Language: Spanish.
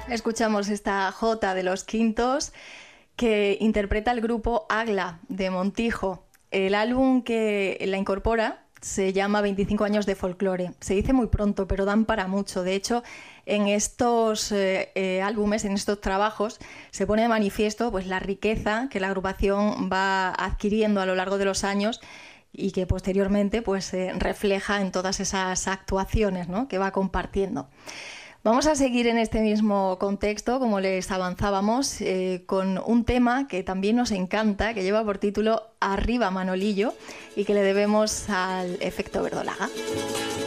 Escuchamos esta jota de Los Quintos que interpreta el grupo Agla de Montijo. El álbum que la incorpora se llama 25 años de folclore. Se dice muy pronto, pero dan para mucho. De hecho, en estos álbumes, en estos trabajos, se pone de manifiesto pues, la riqueza que la agrupación va adquiriendo a lo largo de los años y que posteriormente pues, se refleja en todas esas actuaciones, ¿no?, que va compartiendo. Vamos a seguir en este mismo contexto, como les avanzábamos, con un tema que también nos encanta, que lleva por título Arriba Manolillo y que le debemos al Efecto Verdolaga.